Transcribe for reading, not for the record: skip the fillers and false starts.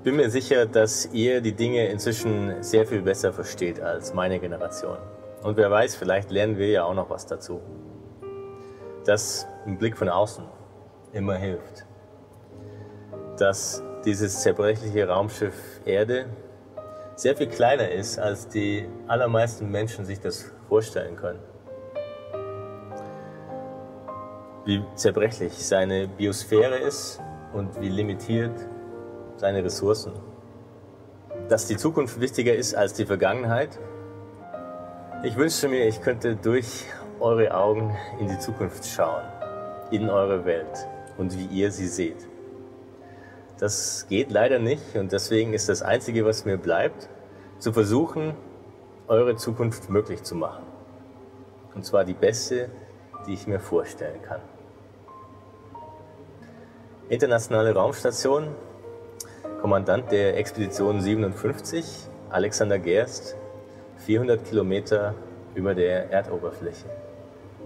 bin mir sicher, dass ihr die Dinge inzwischen sehr viel besser versteht als meine Generation. Und wer weiß, vielleicht lernen wir ja auch noch was dazu. Dass ein Blick von außen immer hilft. Dass dieses zerbrechliche Raumschiff Erde sehr viel kleiner ist, als die allermeisten Menschen sich das vorstellen können. Wie zerbrechlich seine Biosphäre ist und wie limitiert seine Ressourcen. Dass die Zukunft wichtiger ist als die Vergangenheit. Ich wünschte mir, ich könnte durch eure Augen in die Zukunft schauen, in eure Welt und wie ihr sie seht. Das geht leider nicht und deswegen ist das Einzige, was mir bleibt, zu versuchen, eure Zukunft möglich zu machen. Und zwar die beste, die ich mir vorstellen kann. Internationale Raumstation, Kommandant der Expedition 57, Alexander Gerst, 400 Kilometer über der Erdoberfläche.